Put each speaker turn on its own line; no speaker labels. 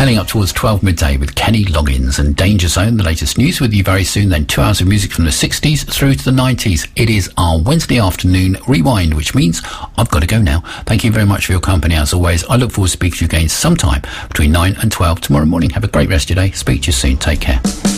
heading up towards 12 midday with Kenny Loggins and Danger Zone. The latest news with you very soon, then 2 hours of music from the 60s through to the 90s. It is our Wednesday afternoon rewind, which means I've got to go now. Thank you very much for your company as always. I look forward to speaking to you again sometime between 9 and 12 tomorrow morning. Have a great rest of your day. Speak to you soon. Take care.